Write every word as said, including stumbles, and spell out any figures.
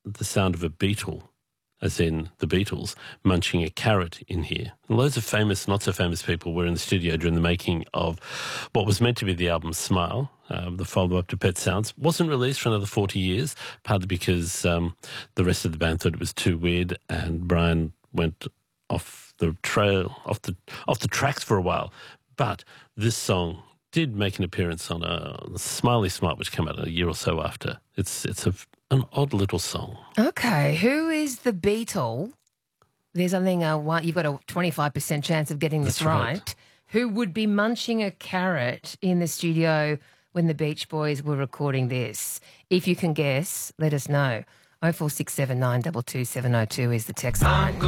the sound of a beetle, as in the Beatles, munching a carrot in here. And loads of famous, not so famous people were in the studio during the making of what was meant to be the album Smile, um, the follow-up to Pet Sounds. Wasn't released for another forty years, partly because um, the rest of the band thought it was too weird, and Brian went off the trail, off the off the tracks for a while. But this song did make an appearance on a Smiley Smart, which came out a year or so after. It's it's a, an odd little song. Okay, who is the Beatle? There's something, uh, one, you've got a twenty-five percent chance of getting this That's right. right. Who would be munching a carrot in the studio when the Beach Boys were recording this? If you can guess, let us know. oh four six seven nine two two seven oh two is the text line.